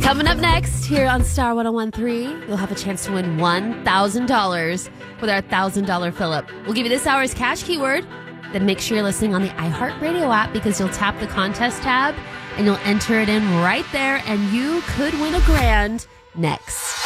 Coming up next here on Star 1013, you'll have a chance to win $1,000 with our $1,000 Phillip. We'll give you this hour's cash keyword. Then make sure you're listening on the iHeartRadio app because you'll tap the contest tab and you'll enter it in right there and you could win $1,000 next.